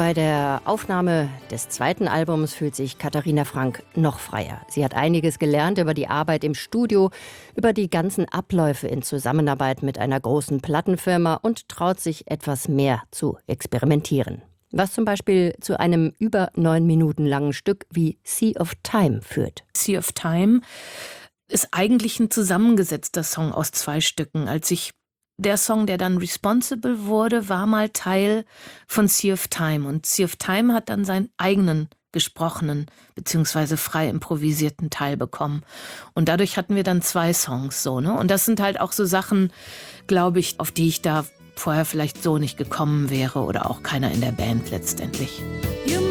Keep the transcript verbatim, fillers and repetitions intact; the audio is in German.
Bei der Aufnahme des zweiten Albums fühlt sich Katharina Frank noch freier. Sie hat einiges gelernt über die Arbeit im Studio, über die ganzen Abläufe in Zusammenarbeit mit einer großen Plattenfirma und traut sich etwas mehr zu experimentieren. Was zum Beispiel zu einem über neun Minuten langen Stück wie Sea of Time führt. Sea of Time ist eigentlich ein zusammengesetzter Song aus zwei Stücken. Als ich Der Song, der dann Responsible wurde, war mal Teil von Sea of Time. Und Sea of Time hat dann seinen eigenen gesprochenen bzw. frei improvisierten Teil bekommen. Und dadurch hatten wir dann zwei Songs so, ne? Und das sind halt auch so Sachen, glaube ich, auf die ich da vorher vielleicht so nicht gekommen wäre oder auch keiner in der Band letztendlich. You